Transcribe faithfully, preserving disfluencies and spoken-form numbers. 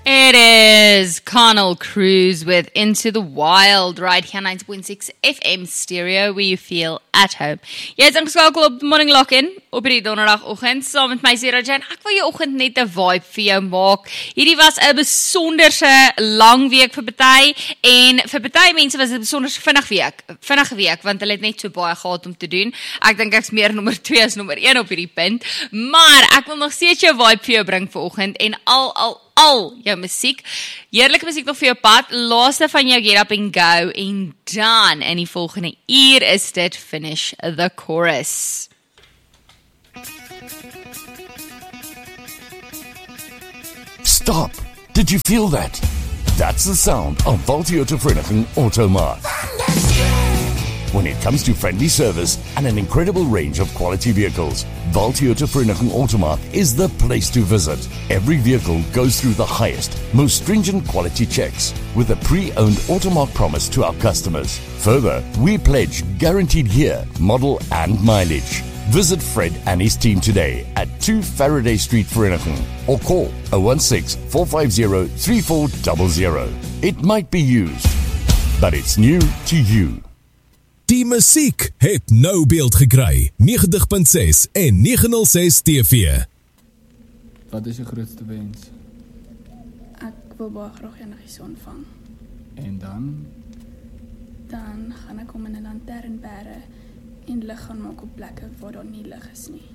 It is Carnal Cruise with Into the Wild, right here ninety point six F M stereo, where you feel at home. Jy is ingeskakel op Morning Lock-in op die donderdagoggend saam met my Sarah Jane. Ek wil jou oggend net 'n vibe vir jou maak. Hierdie was 'n besonderse lang week vir party en vir party mense was dit 'n besonderse vinnig week. Vinnige week want hulle het net so baie gehad om te doen. Ek dink ek's meer nommer twee as nommer een op hierdie punt, maar ek wil nog steeds jou vibe vir jou bring vir oggend en al al al jou musiek, heerlijke musiek nog vir jou pad, laaste van jou Get Up and Go, en dan in die volgende uur is dit Finish the Chorus. Stop! Did you feel that? That's the sound of Valtioto Vereniging Automark. When it comes to friendly service and an incredible range of quality vehicles, Valtioto Vereniging Automark is the place to visit. Every vehicle goes through the highest, most stringent quality checks with a pre-owned Automark promise to our customers. Further, we pledge guaranteed year, model and mileage. Visit Fred and his team today at two Faraday Street, Vereniging, or call zero one six, four five zero, three four zero zero. It might be used, but it's new to you. Die musiek het nou beeld gekry, negentig punt ses en nege nul ses T V. Wat is jou grootste wens? Ek wil baie graag enigiets ontvang. En dan? Dan gaan ek om in 'n lantern bære en lig gaan maak op plekke waar daar nie lig is nie.